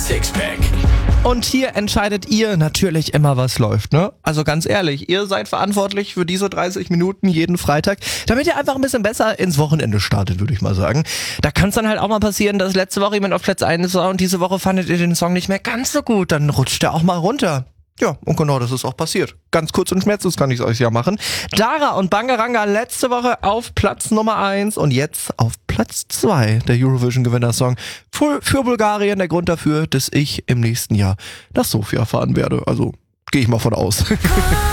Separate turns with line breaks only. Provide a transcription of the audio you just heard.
Sixpack.
Und hier entscheidet ihr natürlich immer, was läuft, ne? Also ganz ehrlich, ihr seid verantwortlich für diese 30 Minuten jeden Freitag, damit ihr einfach ein bisschen besser ins Wochenende startet, würde ich mal sagen. Da kann es dann halt auch mal passieren, dass letzte Woche jemand auf Platz 1 war und diese Woche fandet ihr den Song nicht mehr ganz so gut, dann rutscht er auch mal runter. Ja, und genau das ist auch passiert. Ganz kurz und schmerzlos kann ich es euch ja machen. Dara und Bangaranga letzte Woche auf Platz Nummer 1 und jetzt auf Platz 2 der Eurovision-Gewinnersong für Bulgarien. Der Grund dafür, dass ich im nächsten Jahr nach Sofia fahren werde. Also gehe ich mal von aus.